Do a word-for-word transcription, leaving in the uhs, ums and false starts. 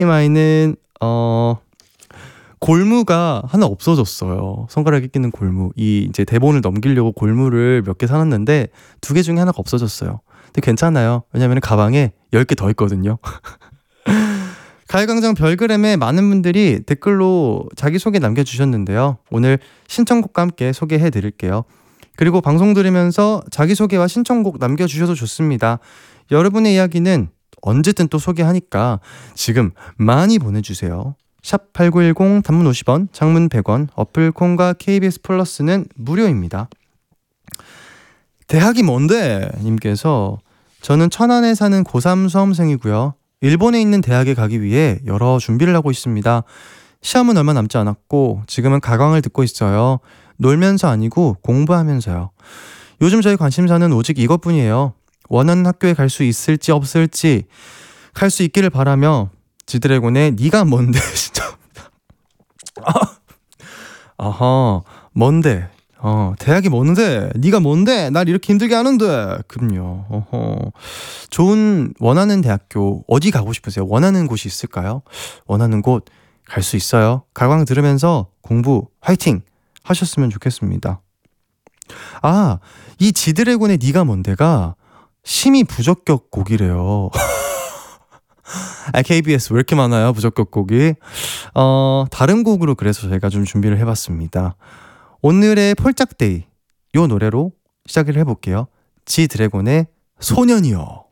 이 마이는 어 골무가 하나 없어졌어요. 손가락에 끼는 골무. 이 이제 대본을 넘기려고 골무를 몇 개 사놨는데 두 개 중에 하나가 없어졌어요. 근데 괜찮아요. 왜냐면 가방에 열 개 더 있거든요. 가요광장 별그램에 많은 분들이 댓글로 자기소개 남겨주셨는데요. 오늘 신청곡과 함께 소개해드릴게요. 그리고 방송 들으면서 자기소개와 신청곡 남겨주셔도 좋습니다. 여러분의 이야기는 언제든 또 소개하니까 지금 많이 보내주세요. 샵 팔구일공 단문 오십 원, 장문 백 원, 어플 콩과 케이비에스 플러스는 무료입니다. 대학이 뭔데? 님께서 저는 천안에 사는 고삼 수험생이고요. 일본에 있는 대학에 가기 위해 여러 준비를 하고 있습니다. 시험은 얼마 남지 않았고 지금은 가광을 듣고 있어요. 놀면서 아니고 공부하면서요. 요즘 저희 관심사는 오직 이것뿐이에요. 원하는 학교에 갈 수 있을지 없을지 갈 수 있기를 바라며 지드래곤의 네가 뭔데 신청합니다. 아하, 뭔데? 어, 대학이 뭔데? 네가 뭔데? 날 이렇게 힘들게 하는데. 그럼요. 어허. 좋은 원하는 대학교 어디 가고 싶으세요? 원하는 곳이 있을까요? 원하는 곳 갈 수 있어요. 가광 들으면서 공부 화이팅 하셨으면 좋겠습니다. 아, 이 지드래곤의 네가 뭔데가 심의 부적격 곡이래요. 아, 케이비에스 왜 이렇게 많아요? 부적격 곡이. 어, 다른 곡으로 그래서 저희가 좀 준비를 해봤습니다. 오늘의 폴짝데이 요 노래로 시작을 해볼게요. 지드래곤의 소년이여.